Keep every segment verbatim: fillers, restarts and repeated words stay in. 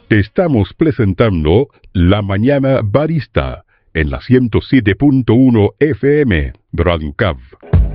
Estamos presentando La Mañana Barista en la ciento siete punto uno F M, Radio C A V.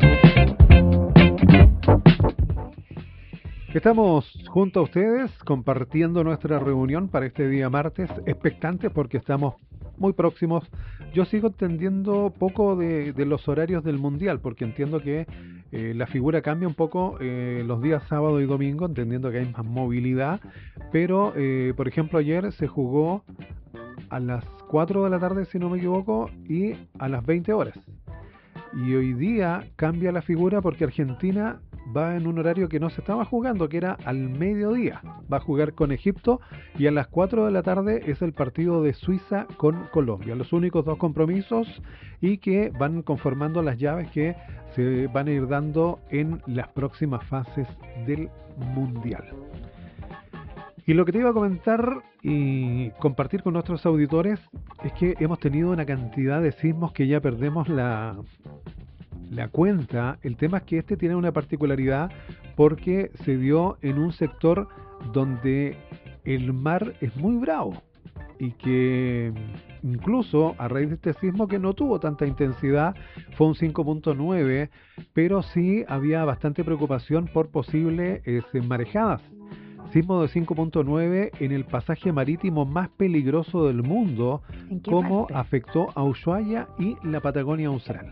Estamos junto a ustedes compartiendo nuestra reunión para este día martes, expectantes porque estamos muy próximos. Yo sigo entendiendo poco de, de los horarios del Mundial, porque entiendo que eh, la figura cambia un poco eh, los días sábado y domingo, entendiendo que hay más movilidad, pero eh, por ejemplo ayer se jugó a las cuatro de la tarde, si no me equivoco, y a las veinte horas. Y hoy día cambia la figura porque Argentina va en un horario que no se estaba jugando, que era al mediodía. Va a jugar con Egipto y a las cuatro de la tarde es el partido de Suiza con Colombia. Los únicos dos compromisos y que van conformando las llaves que se van a ir dando en las próximas fases del Mundial. Y lo que te iba a comentar y compartir con nuestros auditores es que hemos tenido una cantidad de sismos que ya perdemos la... la cuenta. El tema es que este tiene una particularidad porque se dio en un sector donde el mar es muy bravo y que incluso a raíz de este sismo, que no tuvo tanta intensidad, fue un cinco punto nueve, pero sí había bastante preocupación por posibles eh, marejadas. Sismo de cinco punto nueve en el pasaje marítimo más peligroso del mundo, como afectó a Ushuaia y la Patagonia Austral.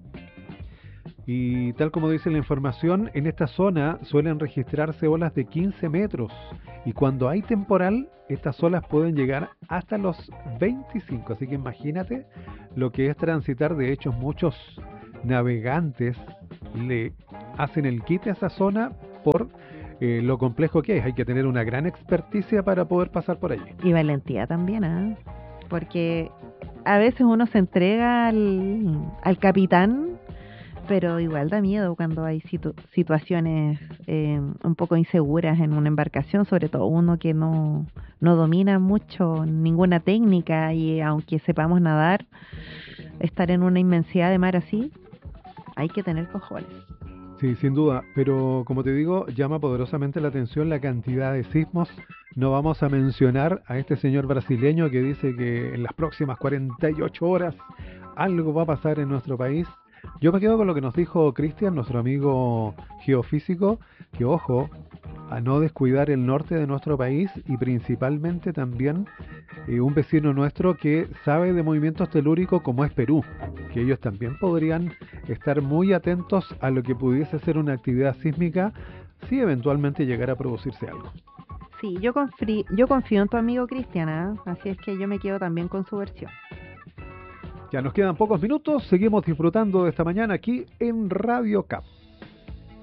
Y tal como dice la información, en esta zona suelen registrarse olas de quince metros y cuando hay temporal, estas olas pueden llegar hasta los veinticinco. Así que imagínate lo que es transitar. De hecho, muchos navegantes le hacen el quite a esa zona por eh, lo complejo que es. Hay que tener una gran experticia para poder pasar por allí. Y valentía también, ¿eh? Porque a veces uno se entrega al, al capitán, pero igual da miedo cuando hay situ- situaciones eh, un poco inseguras en una embarcación, sobre todo uno que no, no domina mucho ninguna técnica, y aunque sepamos nadar, estar en una inmensidad de mar así, hay que tener cojones. Sí, sin duda, pero como te digo, llama poderosamente la atención la cantidad de sismos. No vamos a mencionar a este señor brasileño que dice que en las próximas cuarenta y ocho horas algo va a pasar en nuestro país. Yo me quedo con lo que nos dijo Cristian, nuestro amigo geofísico, que ojo, a no descuidar el norte de nuestro país y principalmente también eh, un vecino nuestro que sabe de movimientos telúricos como es Perú, que ellos también podrían estar muy atentos a lo que pudiese ser una actividad sísmica si eventualmente llegara a producirse algo. Sí, yo, confí- yo confío en tu amigo Cristian, ¿eh? Así es que yo me quedo también con su versión. Ya nos quedan pocos minutos, seguimos disfrutando de esta mañana aquí en Radio C A V.